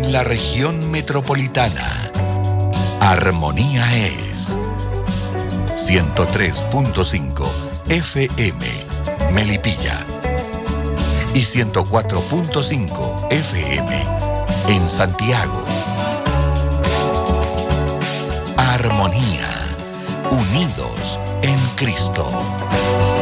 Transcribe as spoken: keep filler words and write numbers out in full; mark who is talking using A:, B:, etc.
A: En la región metropolitana, Armonía es ciento tres punto cinco F M Melipilla y ciento cuatro punto cinco F M en Santiago. Armonía, unidos en Cristo.